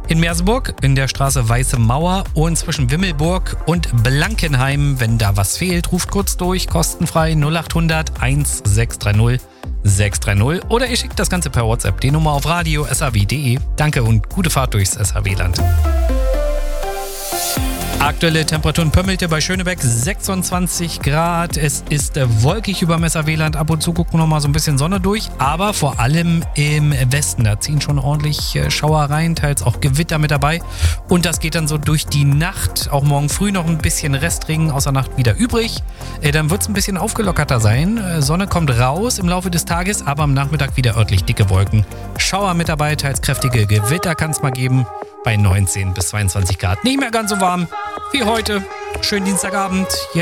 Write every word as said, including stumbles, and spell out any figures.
In Merseburg, in der Straße Weiße Mauer und zwischen Wimmelburg und Blankenheim. Wenn da was fehlt, ruft kurz durch, kostenfrei null acht hundert sechshundertsechshundertdreißig sechshundertdreißig oder ihr schickt das Ganze per WhatsApp. Die Nummer auf radio punkt s h w punkt d e. Danke und gute Fahrt durchs S H W-Land. Aktuelle Temperaturen Pömmelte bei Schönebeck sechsundzwanzig Grad. Es ist wolkig über S H W-Land. Ab und zu guckt noch mal so ein bisschen Sonne durch. Aber vor allem im Westen, da ziehen schon ordentlich Schauer rein, teils auch Gewitter mit dabei. Und das geht dann so durch die Nacht. Auch morgen früh noch ein bisschen Restregen aus der Nacht wieder übrig. Dann wird es ein bisschen aufgelockerter sein. Sonne kommt raus im Laufe des Tages, aber am Nachmittag wieder örtlich dicke Wolken. Schauer mit dabei, teils kräftige Gewitter kann es mal geben. Bei neunzehn bis zweiundzwanzig Grad. Nicht mehr ganz so warm wie heute. Schönen Dienstagabend.